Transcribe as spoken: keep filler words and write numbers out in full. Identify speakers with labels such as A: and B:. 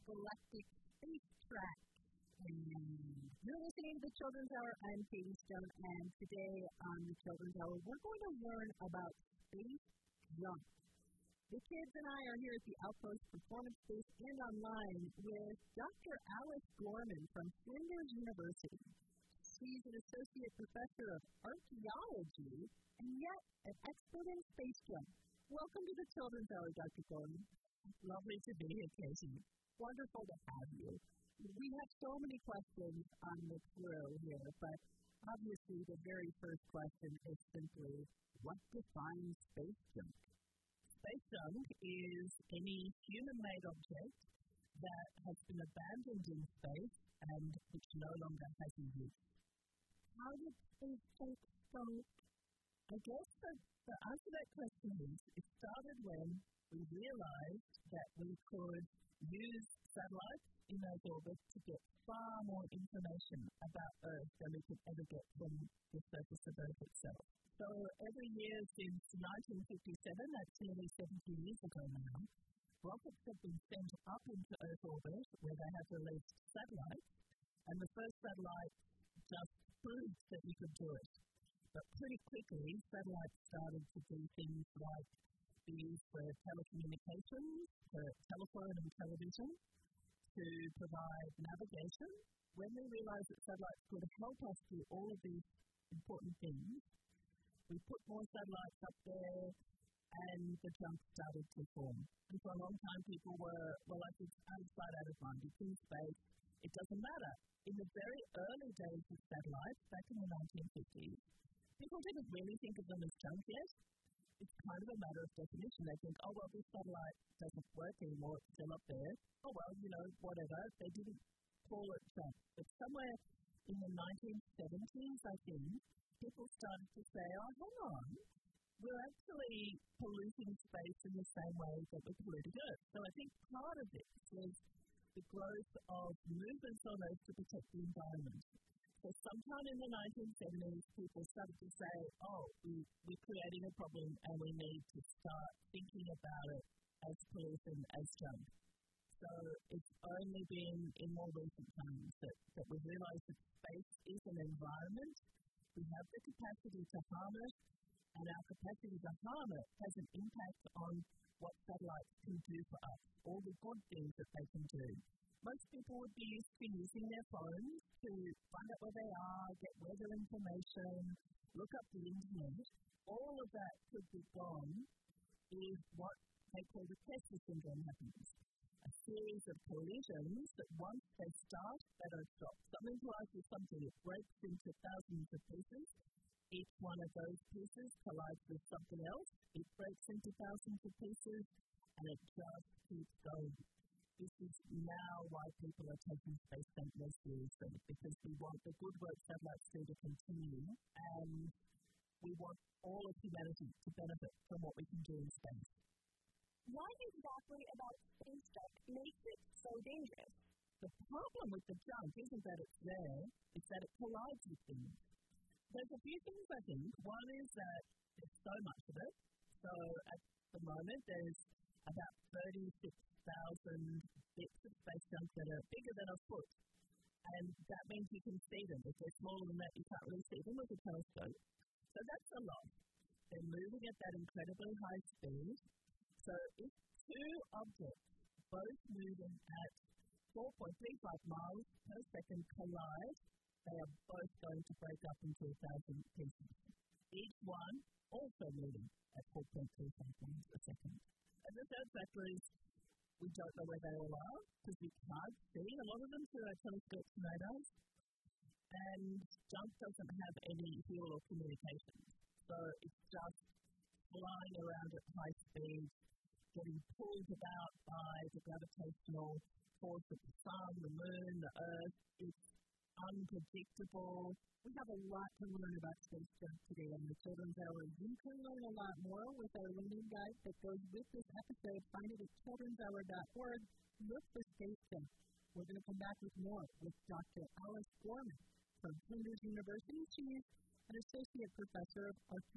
A: intergalactic space track. And you're listening to the Children's Hour. I'm Katie Stone, and today on the Children's Hour, we're going to learn about space junk. The kids and I are here at the Outpost Performance Space and online with Doctor Alice Gorman from Flinders University. She's an associate professor of archaeology and yet an expert in space junk. Welcome to the Children's Hour, Doctor Gorman.
B: Lovely to be here, Katie.
A: Wonderful to have you. We have so many questions on the crew here, but obviously the very first question is simply, what defines space junk?
B: Space junk is any human-made object that has been abandoned in space and which no longer has a use.
A: How did space junk start?
B: I guess the, the answer to that question is it started when we realized that we could use satellites in Earth orbit to get far more information about Earth than we could ever get from the surface of Earth itself. So every year since nineteen fifty-seven, that's nearly seventy years ago now, rockets have been sent up into Earth orbit where they have released satellites, and the first satellite just proved that you could do it. But pretty quickly, satellites started to do things like be used for telecommunications, for telephone and television, to provide navigation. When we realized that satellites could help us do all of these important things, we put more satellites up there and the junk started to form. And for a long time people were, well, I think out of sight, out of mind. It's in space. It doesn't matter. In the very early days of satellites, back in the nineteen fifties, people didn't really think of them as junk yet. It's kind of a matter of definition. They think, oh, well, this satellite doesn't work anymore. It's still up there. Oh, well, you know, whatever. They didn't call it junk. But somewhere in the nineteen seventies, I think, people started to say, oh, hang on. We're actually polluting space in the same way that we're polluting Earth. So I think part of this was the growth of movements on Earth to protect the environment. So sometime in the nineteen seventies, people started to say, oh, we, we're creating a problem and we need to start thinking about it as pollution, as junk. So it's only been in more recent times that, that we've realized that space is an environment. We have the capacity to harm it, and our capacity to harm it has an impact on what satellites can do for us, all the good things that they can do. Most people would be used to using their phones to find out where they are, get weather information, look up the internet. All of that could be gone if what they call the Kessler syndrome happens. A series of collisions that once they start, they don't stop. Something to us is something that breaks into thousands of pieces. Each one of those pieces collides with something else. It breaks into thousands of pieces, and it just keeps going. This is now why people are taking space junk more seriously, because we want the good work satellites do to continue, and we want all of humanity to benefit from what we can do in space.
C: What exactly about space junk makes it so dangerous?
B: The problem with the junk isn't that it's there, it's that it collides with things. There's a few things, I think. One is that there's so much of it. So at the moment, there's about thirty-six thousand bits of space junk that are bigger than a foot. And that means you can see them. If they're smaller than that, you can't really see them with a telescope. So that's a lot. They're moving at that incredibly high speed. So if two objects, both moving at four point three five miles per second, collide, they are both going to break up into a thousand pieces. Each one also moving at four point three five miles per second. And the third factor is we don't know where they all are because we can't see a lot of them through our telescopes and radars. And junk doesn't have any fuel or communication. So it's just flying around at high speed, getting pulled about by the gravitational force of the sun, the moon, the earth. It's unpredictable.
A: We have a lot to learn about space junk today on the Children's Hour. You can learn a lot more with our learning guide that goes with this episode. Find it at children's hour dot org. Look for space junk. We're going to come back with more with Doctor Alice Gorman from Flinders University. She's an associate professor of archaeology.